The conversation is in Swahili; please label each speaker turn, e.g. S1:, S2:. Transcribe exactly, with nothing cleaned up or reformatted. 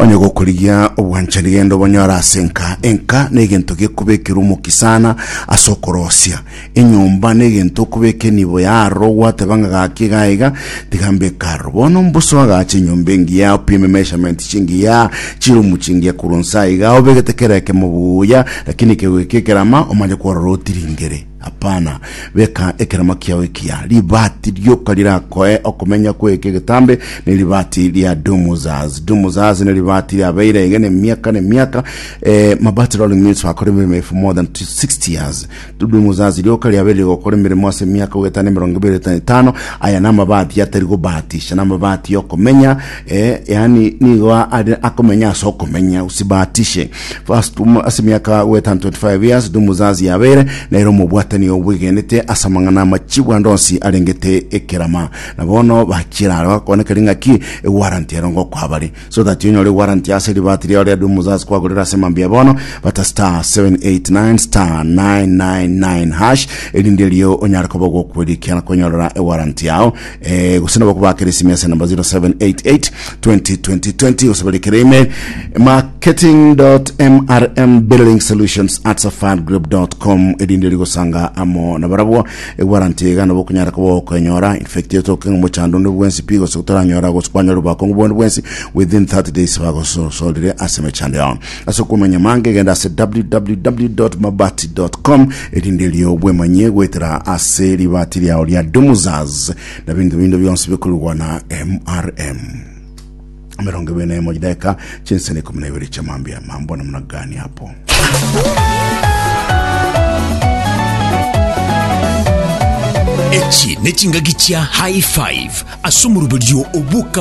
S1: onye gokurigia obwanchani gendo bonyora senka enka negento gekubekira umukisana asokorosia enyumba negento kubeke nibo yaro watebanga gakigaiga tigambe karbono mbuso agache nyumba ngiya pime measurement chingiya chiru muchingiya kurunsa iga obegetekereke mubuya lakini kewekekerama omanye kwa rotiringere apana beka ekerama kiawe kia libati lyoka lirakoe okumenya kweke getambe ni libati lya dumuzaz dumuzaz ni libati lya beire ngene miaka ne miaka eh, mabati rolling mills wakore mime for more than sixty years dumuzaz lyoka lya beire gokore mire mwase miaka wetane mirongo ibiri na tano aya na mabati yatarigo batisha na mabati yokumenya eh, yani niwa akomenya so kumenya usibatishe first um, asimiaka wetane twenty-five years dumuzaz ya beire na iromo bwata ni obugenete asamangana machibwa ndonsi arengete ekerama nabono bakiraro koneka ringa ki e warranty erongo kwabali so that you know the warranty aseli batiri ya dumuzaz kwa gorera semambia bono bata star seven eight nine star nine nine nine hash elindelio onyarako bogo kwedikiana konyorora e warranty yao e gusina bakubakira simesa number zero seven eight eight two zero two zero two zero usabalikira email marketing dot m r m building solutions at safari group dot com elindelio sanga amo na barabwa e warranty gana bokunyara ko konyora infected to kengo chando no bwensi pigo sotora nyora go spanyol ba kongo bon bwensi within thirty days bago so so dire aseme chande on aso kumenya mange genda se w w w dot mabati dot com edindelio bwemanye gwetera aseri batiri ya olia dumuzaz na bindu bindu byonse bikulwa na M R M ameronge bene mojideka chinsene kumna ibiri chamambia mambo na mnagani hapo.
S2: Echi nechingagichia high five asumuru bulyo obuka